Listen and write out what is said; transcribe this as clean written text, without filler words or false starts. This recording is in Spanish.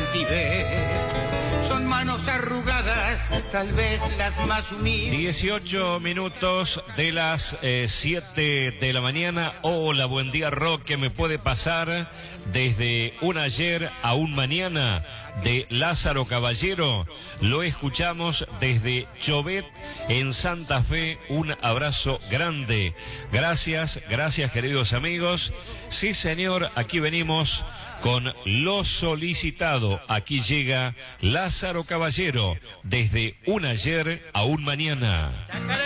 altivez. Son manos arrugadas, tal vez las más humildes. 18 minutos de las 7 de la mañana. Hola, buen día, Rock. ¿Qué me puede pasar desde un ayer a un mañana de Lázaro Caballero? Lo escuchamos desde Chobet en Santa Fe. Un abrazo grande. Gracias, gracias, queridos amigos. Sí, señor, aquí venimos con lo solicitado. Aquí llega Lázaro Caballero desde un ayer a un mañana.